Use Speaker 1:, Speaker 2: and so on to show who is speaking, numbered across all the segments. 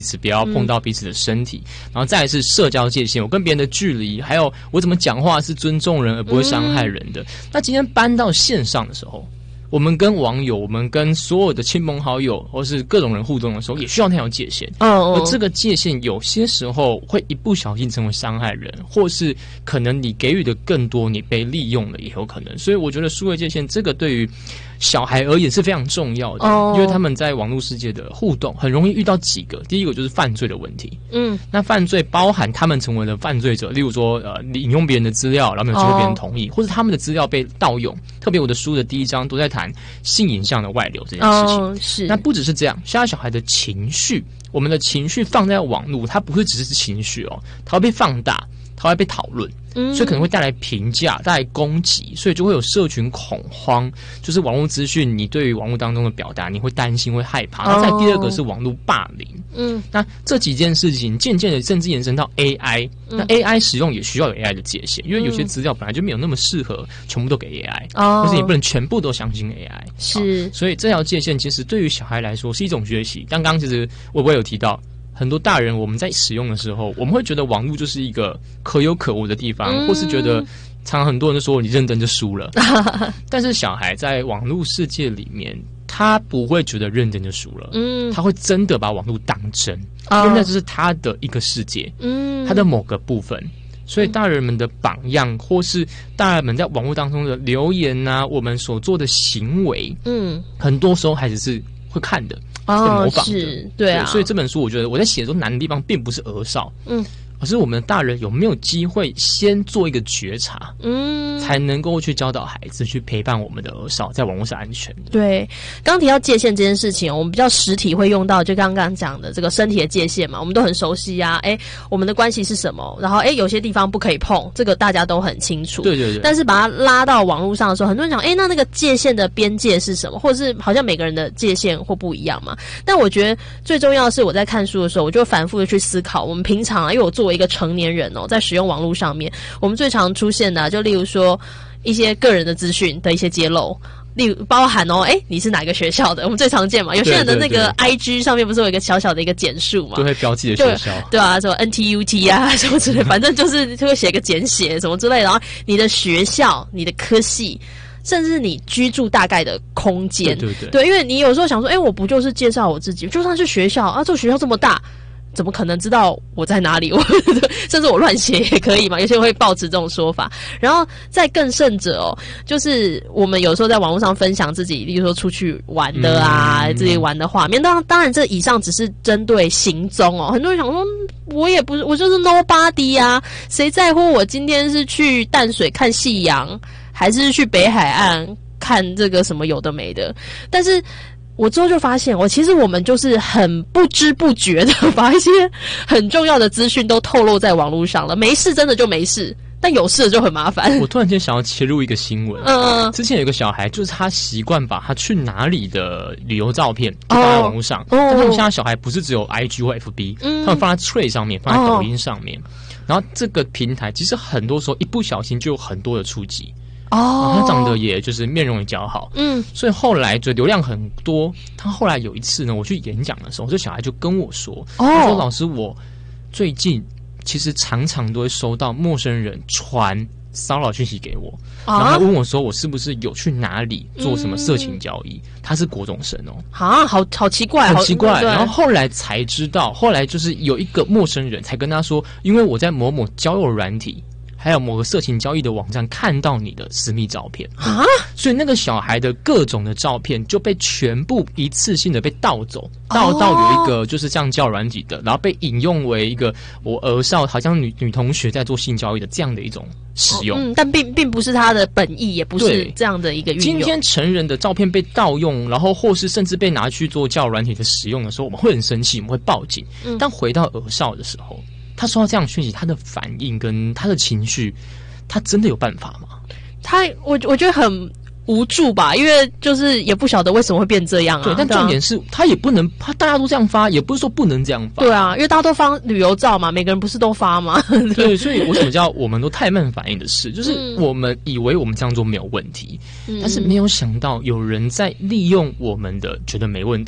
Speaker 1: 此不要碰到彼此的身体，然后再来是社交界限，我跟别人的距离，还有我怎么讲话是尊重人而不会伤害人的。那今天搬到线上的时候，我们跟网友，我们跟所有的亲朋好友或是各种人互动的时候，也需要那条界限。而这个界限有些时候会一不小心成为伤害人，或是可能你给予的更多，你被利用了也有可能。所以我觉得数位界限这个对于小孩而言是非常重要的，因为他们在网络世界的互动很容易遇到几个，第一个就是犯罪的问题。那犯罪包含他们成为了犯罪者，例如说引用别人的资料，然后没有经过别人同意，或者他们的资料被盗用。特别我的书的第一章都在谈性影像的外流这件事情。
Speaker 2: 是。
Speaker 1: 那不只是这样，现在小孩的情绪，我们的情绪放在网络，它不会只是情绪哦，它会被放大，它会被讨论。所以可能会带来评价，带来攻击，所以就会有社群恐慌，就是网络资讯，你对于网络当中的表达，你会担心，会害怕。那再第二个是网络霸凌。那这几件事情渐渐的甚至延伸到 AI。那 AI 使用也需要有 AI 的界限，因为有些资料本来就没有那么适合全部都给 AI，但是你不能全部都相信 AI。
Speaker 2: 是。
Speaker 1: 所以这条界限其实对于小孩来说是一种学习。刚刚其实我有提到。很多大人我们在使用的时候，我们会觉得网络就是一个可有可无的地方，或是觉得常常很多人就说你认真就输了。但是小孩在网络世界里面，他不会觉得认真就输了，他会真的把网络当真，因为那就是他的一个世界，他的某个部分。所以大人们的榜样，或是大人们在网络当中的留言啊，我们所做的行为，很多时候孩子是会看的。模仿的，
Speaker 2: 对啊，
Speaker 1: 所以这本书我觉得我在写的时候难的地方并不是儿少，而是我们的大人有没有机会先做一个觉察，才能够去教导孩子，去陪伴我们的儿少在网络上安全的。
Speaker 2: 对，刚提到界限这件事情，我们比较实体会用到，就刚刚讲的这个身体的界限嘛，我们都很熟悉啊。我们的关系是什么？然后有些地方不可以碰，这个大家都很清楚。
Speaker 1: 对对对。
Speaker 2: 但是把它拉到网络上的时候，很多人讲，那个界限的边界是什么？或者是好像每个人的界限或不一样嘛？但我觉得最重要的是，我在看书的时候，我就反复的去思考，我们平常因为我作为一个成年人在使用网络上面，我们最常出现的就例如说一些个人的资讯的一些揭露，例如包含你是哪个学校的，我们最常见嘛。有些人的那个 IG 上面不是有一个小小的一个简述嘛，
Speaker 1: 就会标记的学校，
Speaker 2: 对啊，什么 NTUT 啊什么之类，反正就是会写个简写什么之类的，然后你的学校、你的科系。甚至你居住大概的空间，对，因为你有时候想说，我不就是介绍我自己，就算是学校啊，这个学校这么大，怎么可能知道我在哪里？甚至我乱写也可以嘛？有些人会抱持这种说法。然后再更甚者就是我们有时候在网络上分享自己，例如说出去玩的啊，自己玩的画面。当然，这以上只是针对行踪很多人想说，我也不是，我就是 nobody 啊，谁在乎我今天是去淡水看夕阳？还是去北海岸看这个什么有的没的，但是我之后就发现，其实我们就是很不知不觉的把一些很重要的资讯都透露在网络上了。没事真的就没事，但有事就很麻烦。
Speaker 1: 我突然间想要切入一个新闻，之前有个小孩，就是他习惯把他去哪里的旅游照片就放在网络上，但他们现在小孩不是只有 IG 或 FB，他们放在 Tray 上面，放在抖音上面，然后这个平台其实很多时候一不小心就有很多的触及。他长得也就是面容也姣好，所以后来就流量很多。他后来有一次呢，我去演讲的时候，这小孩就跟我说，他说：“老师，我最近其实常常都会收到陌生人传骚扰讯息给我，然后他问我说我是不是有去哪里做什么色情交易？他是国中生
Speaker 2: 好奇怪，
Speaker 1: 好奇怪。然后后来才知道，后来就是有一个陌生人才跟他说，因为我在某某交友软体。”还有某个色情交易的网站看到你的私密照片所以那个小孩的各种的照片就被全部一次性的被盗走，盗到有一个就是这样交友软体的，然后被引用为一个我儿少好像女同学在做性交易的这样的一种使用，
Speaker 2: 但并不是他的本意，也不是这样的一个运用。
Speaker 1: 今天成人的照片被盗用，然后或是甚至被拿去做交友软体的使用的时候，我们会很生气，我们会报警。但回到儿少的时候，他收到这样的讯息，他的反应跟他的情绪，他真的有办法吗？
Speaker 2: 我觉得很无助吧，因为就是也不晓得为什么会变这样啊。
Speaker 1: 对，但重点是他也不能，大家都这样发，也不是说不能这样发。
Speaker 2: 对啊，因为大家都发旅游照嘛，每个人不是都发吗？
Speaker 1: 对，所以为什么叫我们都太慢反应的事，就是我们以为我们这样做没有问题，但是没有想到有人在利用我们的觉得没问题。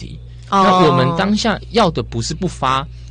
Speaker 1: 那我们当下要的不是不发，